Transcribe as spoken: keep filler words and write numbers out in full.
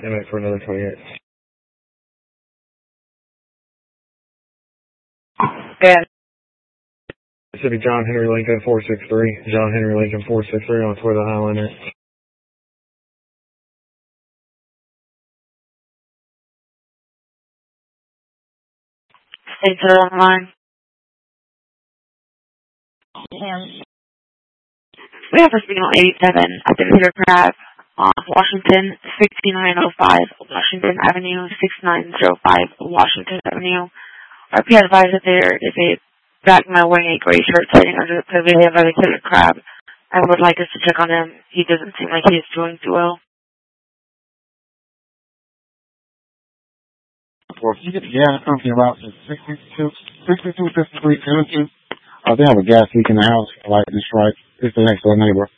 inmate for another twenty-eight. Yeah. Mississippi John Henry Lincoln four six three. John Henry Lincoln four six three on Toyota Highlander. Stay to the line. We have a signal eighty-seven at the Peter Crab on Washington, sixty-nine oh five Washington Avenue, six nine oh five Washington Avenue. R P advised that there is a black male wearing a gray shirt sitting under the pavilion by the Peter Crab. I would like us to check on him. He doesn't seem like he is doing too well. Well, if you get the gas company about sixty-two, sixty-two, fifty-three, two. Uh, they have a gas leak in the house, light and strike. It's the next door neighbor.